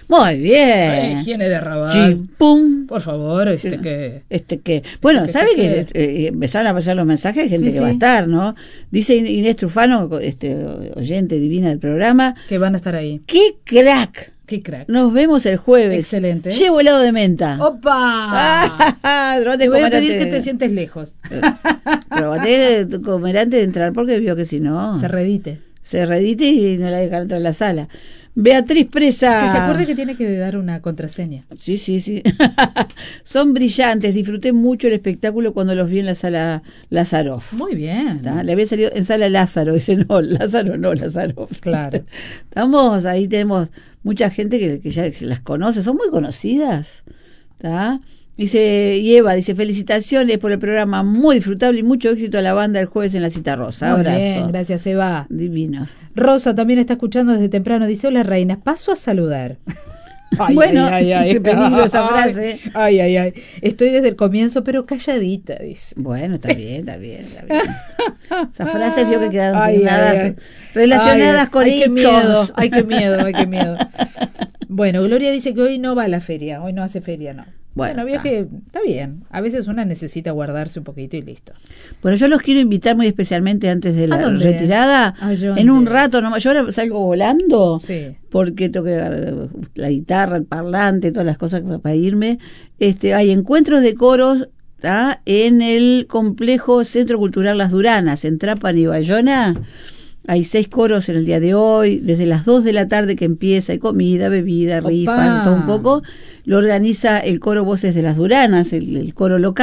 Muy bien. Higiene de Raval. Chimpum. Por favor, Bueno, ¿sabe que empezaron a pasar los mensajes de gente que va a estar, ¿no? Dice Inés Trufano, oyente divina del programa, que van a estar ahí. ¡Qué crack! ¡Qué crack! Nos vemos el jueves. Excelente. Llevo helado de menta. ¡Opa! Te voy a pedir que te sientes lejos. Pero va a tener que comer antes de entrar porque vio que si no... Se redite y no la dejan entrar a la sala. Beatriz Presa. Que se acuerde que tiene que dar una contraseña. Sí. Son brillantes. Disfruté mucho el espectáculo cuando los vi en la sala Lazaroff. Muy bien. Le había salido en sala Lázaro. Dice, no, Lázaro no, Lazaroff. Claro. Ahí tenemos mucha gente que ya las conoce. Son muy conocidas. ¿Tá? Dice, y Eva, dice, felicitaciones por el programa, muy disfrutable y mucho éxito a la banda el jueves en la Cita Rosa. Muy Abrazo. bien, gracias Eva. Divinos. Rosa también está escuchando desde temprano, dice, hola reinas, paso a saludar. Bueno, qué peligro esa frase. Ay. Estoy desde el comienzo, pero calladita, dice. Bueno, está bien. Esas frases vio que quedaron relacionadas con hechos. Ay, qué miedo. Bueno, Gloria dice que hoy no va a la feria, hoy no hace feria, no. Bueno, vio que está bien. A veces una necesita guardarse un poquito y listo. Bueno, yo los quiero invitar muy especialmente antes de la retirada. En un rato nomás. Yo ahora salgo volando porque tengo que agarrar la guitarra, el parlante, todas las cosas para irme. Hay encuentros de coros en el complejo Centro Cultural Las Duranas, en Trápana y Bayona. Hay 6 coros en el día de hoy, desde las 2 de la tarde que empieza, hay comida, bebida, rifas, todo un poco. Lo organiza el coro Voces de las Duranas, el coro local.